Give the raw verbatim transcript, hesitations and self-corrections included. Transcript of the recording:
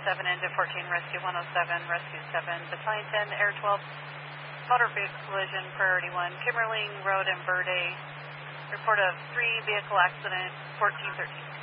seven into fourteen, Rescue one oh seven, Rescue seven, Battalion ten, Air twelve, motor vehicle collision, Priority one, Kimmerling Road and Verde. Report of three vehicle accident, fourteen thirteen.